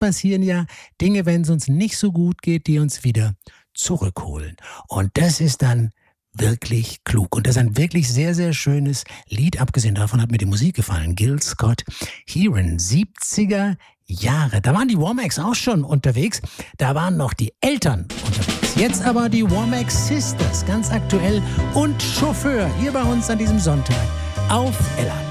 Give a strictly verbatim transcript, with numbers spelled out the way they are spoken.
passieren ja Dinge, wenn es uns nicht so gut geht, die uns wieder zurückholen. Und das ist dann wirklich klug. Und das ist ein wirklich sehr, sehr schönes Lied. Abgesehen davon hat mir die Musik gefallen. Gil Scott Heron, siebziger Jahre. Da waren die Womax auch schon unterwegs. Da waren noch die Eltern unterwegs. Jetzt aber die Womax Sisters, ganz aktuell. Und Chauffeur hier bei uns an diesem Sonntag auf L A.